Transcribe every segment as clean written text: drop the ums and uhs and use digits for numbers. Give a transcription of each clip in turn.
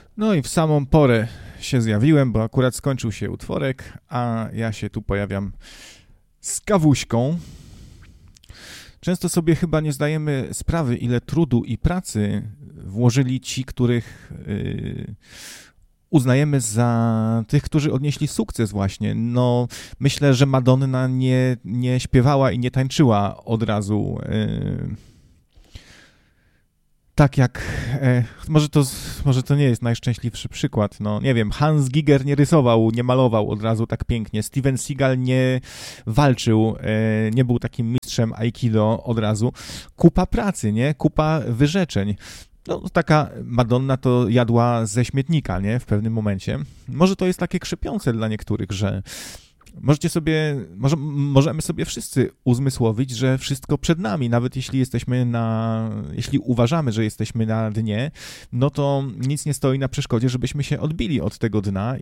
No i w samą porę się zjawiłem, bo akurat skończył się utworek, a ja się tu pojawiam z kawuśką. Często sobie chyba nie zdajemy sprawy, ile trudu i pracy włożyli ci, których uznajemy za tych, którzy odnieśli sukces właśnie. No, myślę, że Madonna nie śpiewała i nie tańczyła od razu tak jak, może to nie jest najszczęśliwszy przykład, no nie wiem, Hans Giger nie rysował, nie malował od razu tak pięknie, Steven Seagal nie walczył, nie był takim mistrzem Aikido od razu. Kupa pracy, nie? Kupa wyrzeczeń. No taka Madonna to jadła ze śmietnika, nie? W pewnym momencie. Może to jest takie krzepiące dla niektórych, że możemy sobie wszyscy uzmysłowić, że wszystko przed nami, nawet jeśli uważamy, że jesteśmy na dnie, no to nic nie stoi na przeszkodzie, żebyśmy się odbili od tego dna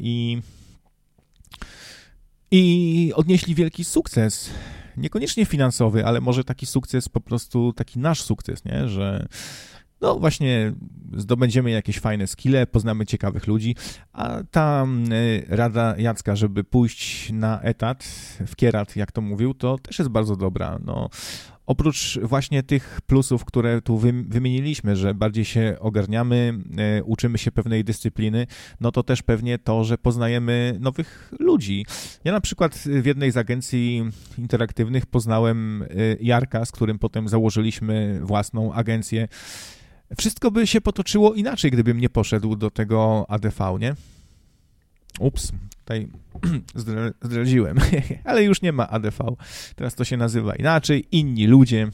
i odnieśli wielki sukces. Niekoniecznie finansowy, ale może taki sukces, po prostu taki nasz sukces, nie? Że no właśnie zdobędziemy jakieś fajne skille, poznamy ciekawych ludzi, a ta rada Jacka, żeby pójść na etat, w kierat, jak to mówił, to też jest bardzo dobra. No, oprócz właśnie tych plusów, które tu wymieniliśmy, że bardziej się ogarniamy, uczymy się pewnej dyscypliny, no to też pewnie to, że poznajemy nowych ludzi. Ja na przykład w jednej z agencji interaktywnych poznałem Jarka, z którym potem założyliśmy własną agencję. Wszystko by się potoczyło inaczej, gdybym nie poszedł do tego ADV, nie? Ups, tutaj zdradziłem, ale już nie ma ADV. Teraz to się nazywa inaczej, inni ludzie.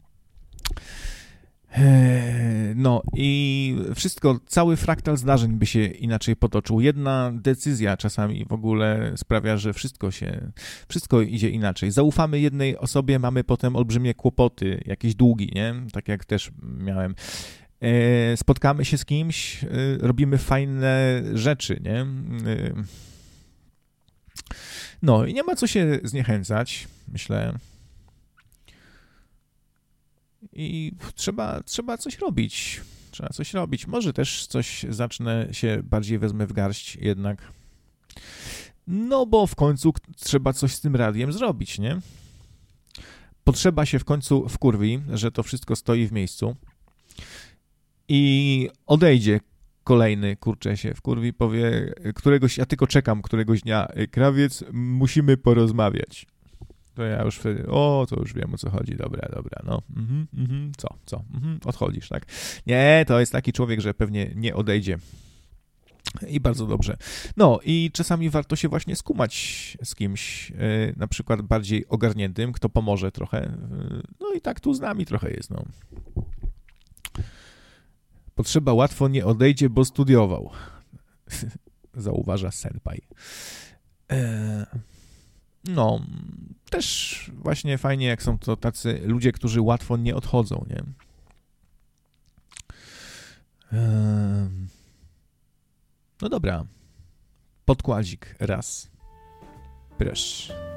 No i cały fraktal zdarzeń by się inaczej potoczył. Jedna decyzja czasami w ogóle sprawia, że wszystko idzie inaczej. Zaufamy jednej osobie, mamy potem olbrzymie kłopoty, jakieś długi, nie? Tak jak też miałem. Spotkamy się z kimś, robimy fajne rzeczy, nie? No i nie ma co się zniechęcać, myślę. I trzeba coś robić. Trzeba coś robić. Może też bardziej wezmę w garść jednak. No bo w końcu trzeba coś z tym radiem zrobić, nie? Potrzeba się w końcu wkurwi, że to wszystko stoi w miejscu i odejdzie kolejny, się wkurwi, powie ja tylko czekam któregoś dnia, krawiec, musimy porozmawiać. To ja już wtedy, to już wiem, o co chodzi, dobra, no, odchodzisz, tak? Nie, to jest taki człowiek, że pewnie nie odejdzie i bardzo dobrze. No i czasami warto się właśnie skumać z kimś, na przykład bardziej ogarniętym, kto pomoże trochę, no i tak tu z nami trochę jest, no. Potrzeba łatwo nie odejdzie, bo studiował, zauważa senpai. No, też właśnie fajnie, jak są to tacy ludzie, którzy łatwo nie odchodzą, nie? No dobra, podkładzik raz. Proszę.